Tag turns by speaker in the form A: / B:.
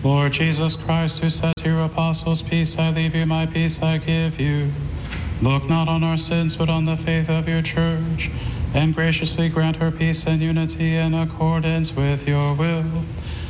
A: Lord Jesus Christ, who said to your apostles, "Peace I leave you, my peace I give you," look not on our sins, but on the faith of your church, and graciously grant her peace and unity in accordance with your will.